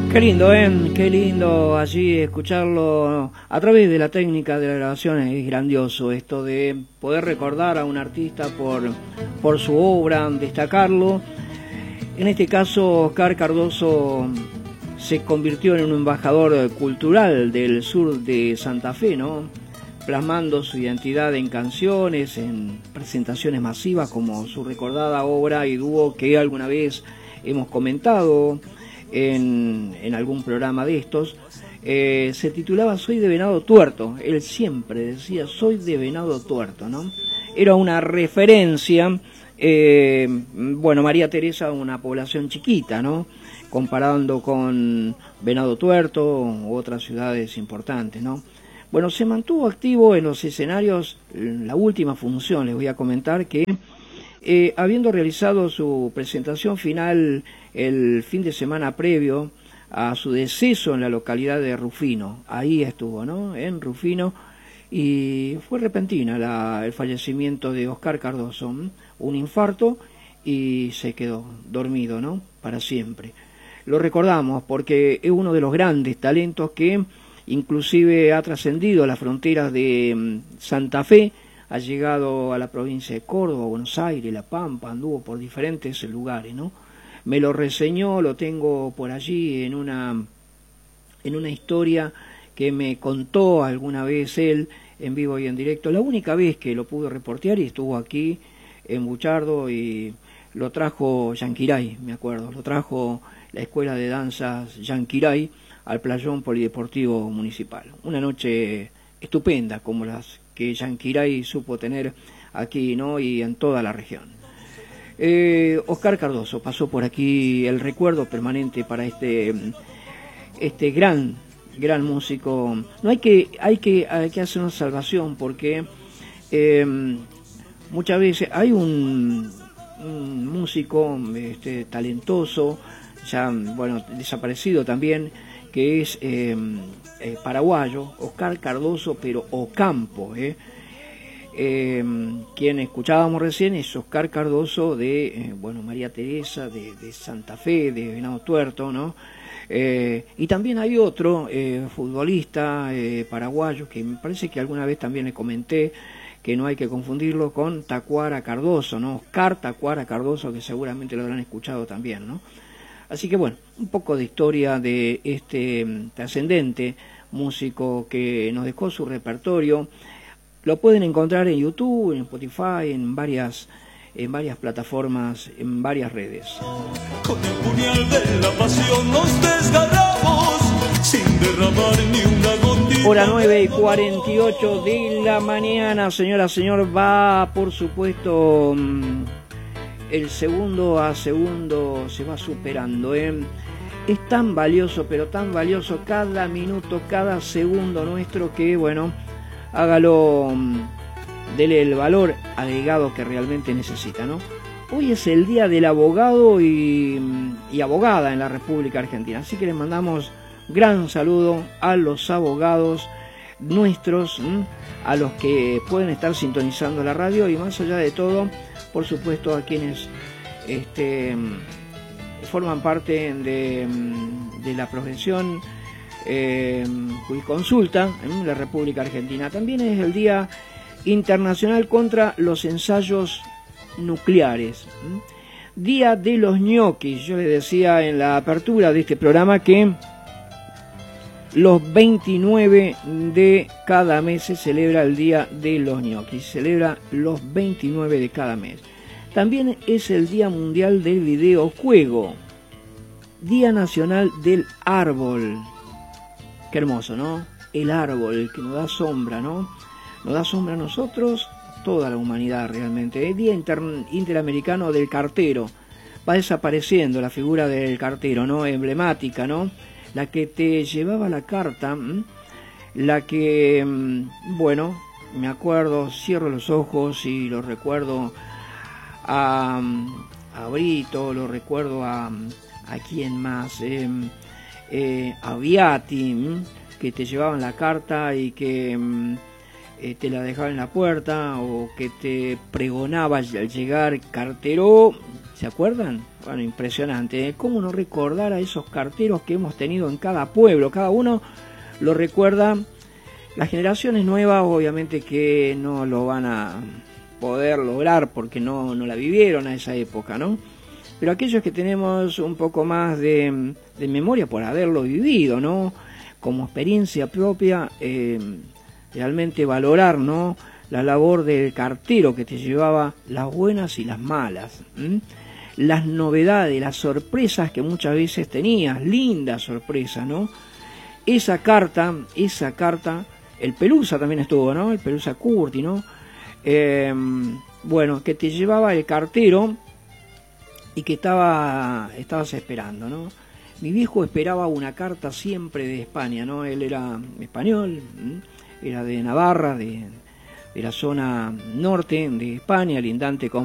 Qué lindo, ¿eh? Qué lindo allí escucharlo a través de la técnica de la grabación. Es grandioso esto de poder recordar a un artista por su obra, destacarlo. En este caso, Oscar Cardoso se convirtió en un embajador cultural del sur de Santa Fe, ¿no? Plasmando su identidad en canciones, en presentaciones masivas como su recordada obra y dúo que alguna vez hemos comentado en algún programa de estos. Se titulaba Soy de Venado Tuerto. Él siempre decía Soy de Venado Tuerto, ¿no? Era una referencia. Bueno, María Teresa, una población chiquita, ¿no? Comparando con Venado Tuerto u otras ciudades importantes, ¿no? Bueno, se mantuvo activo en los escenarios. La última función, les voy a comentar que habiendo realizado su presentación final el fin de semana previo a su deceso en la localidad de Rufino, ahí estuvo, ¿no? En Rufino, y fue repentina el fallecimiento de Oscar Cardoso, un infarto, y se quedó dormido, ¿no? Para siempre. Lo recordamos porque es uno de los grandes talentos que inclusive ha trascendido las fronteras de Santa Fe, ha llegado a la provincia de Córdoba, Buenos Aires, La Pampa, anduvo por diferentes lugares, ¿no? Me lo reseñó, lo tengo por allí en una historia que me contó alguna vez él en vivo y en directo. La única vez que lo pude reportear y estuvo aquí en Buchardo y lo trajo Yanquiray, me acuerdo, lo trajo la Escuela de Danzas Yanquiray al Playón Polideportivo Municipal. Una noche estupenda como las que Yanquiray supo tener aquí, ¿no? Y en toda la región. Oscar Cardoso pasó por aquí, el recuerdo permanente para este gran músico. No hay que hacer una salvación porque muchas veces hay un músico talentoso, ya bueno, desaparecido también, que es paraguayo, Oscar Cardoso, pero Ocampo, quien escuchábamos recién es Oscar Cardoso de María Teresa, de Santa Fe, de Venado Tuerto, ¿no? Y también hay otro futbolista paraguayo que me parece que alguna vez también le comenté que no hay que confundirlo con Tacuara Cardoso, ¿no? Oscar Tacuara Cardoso, que seguramente lo habrán escuchado también, ¿no? Así que bueno, un poco de historia de este trascendente músico que nos dejó su repertorio. Lo pueden encontrar en YouTube, en Spotify, en varias plataformas, en varias redes. Con el puñal de la pasión nos desgarramos sin derramar ni una gotita. Hora 9:48 de la mañana, señora, señor, va por supuesto el segundo a segundo se va superando, Es tan valioso, pero tan valioso cada minuto, cada segundo nuestro que, bueno, hágalo, dele el valor agregado que realmente necesita, ¿no? Hoy es el día del abogado y abogada en la República Argentina, así que les mandamos gran saludo a los abogados nuestros, a los que pueden estar sintonizando la radio y más allá de todo, por supuesto, a quienes forman parte de la profesión jurisconsulta en la República Argentina. También es el Día Internacional contra los Ensayos Nucleares. Día de los ñoquis. Yo les decía en la apertura de este programa que los 29 de cada mes se celebra el Día de los ñoquis. Se celebra los 29 de cada mes. También es el Día Mundial del Videojuego. Día Nacional del Árbol. Qué hermoso, ¿no? El árbol que nos da sombra, ¿no? Nos da sombra a nosotros, toda la humanidad realmente. El Día Interamericano del Cartero. Va desapareciendo la figura del cartero, ¿no? Emblemática, ¿no? La que te llevaba la carta, la que, bueno, me acuerdo, cierro los ojos y lo recuerdo a Brito, lo recuerdo a quién más, a Viati, que te llevaban la carta y que te la dejaban en la puerta, o que te pregonaba al llegar: cartero, ¿Se acuerdan? Bueno, impresionante, ¿eh? ¿Cómo no recordar a esos carteros que hemos tenido en cada pueblo? Cada uno lo recuerda. Las generaciones nuevas obviamente que no lo van a poder lograr porque no la vivieron a esa época, ¿no? Pero aquellos que tenemos un poco más de memoria por haberlo vivido, ¿no? Como experiencia propia, realmente valorar, ¿no? La labor del cartero que te llevaba las buenas y las malas, las novedades, las sorpresas que muchas veces tenías, lindas sorpresas, ¿no? Esa carta, el Pelusa también estuvo, ¿no? El Pelusa Curti, ¿no? Bueno, que te llevaba el cartero y que estabas esperando, ¿no? Mi viejo esperaba una carta siempre de España, ¿no? Él era español, era de Navarra, de la zona norte de España, lindante con